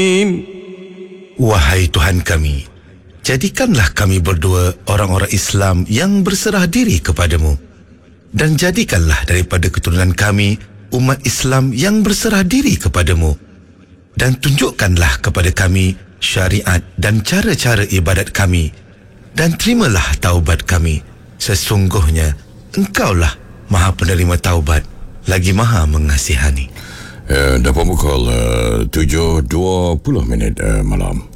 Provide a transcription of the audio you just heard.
Wahai Tuhan kami, jadikanlah kami berdua orang-orang Islam yang berserah diri kepadamu, dan jadikanlah daripada keturunan kami umat Islam yang berserah diri kepadamu, dan tunjukkanlah kepada kami syariat dan cara-cara ibadat kami, dan terimalah taubat kami. Sesungguhnya Engkaulah Maha Penerima Taubat, lagi Maha Mengasihani. Dapat pukul 7.20 malam.